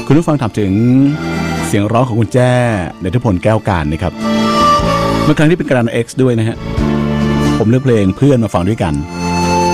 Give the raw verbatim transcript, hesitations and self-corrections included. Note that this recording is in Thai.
คุณผู้ฟังถามถึงเสียงร้องของคุณแจ้ณัฐพลแก้วการนะครับ เมื่อครั้งที่เป็นการ X ด้วยนะฮะผมเลือกเพลงเพื่อนมาฟังด้วยกัน